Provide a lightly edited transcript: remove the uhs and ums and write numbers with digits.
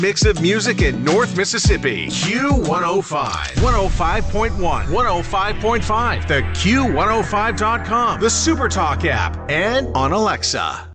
Mix of music in North Mississippi. Q105. 105.1. 105.5. The Q105.com. The SuperTalk app. And on Alexa.